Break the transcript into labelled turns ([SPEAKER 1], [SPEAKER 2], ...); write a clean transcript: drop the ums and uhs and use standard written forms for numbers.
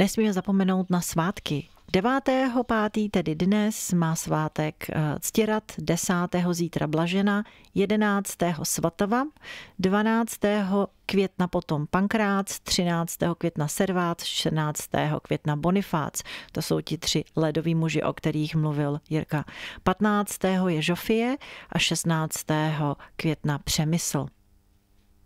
[SPEAKER 1] Nesmíme zapomenout na svátky. 9.5. tedy dnes má svátek Ctirad, 10. zítra Blažena, 11. Svatava, 12. května potom Pankrác, 13. května Servác, 14. května Bonifác. To jsou ti 3 ledoví muži, o kterých mluvil Jirka. 15. je Žofie a 16. května Přemysl.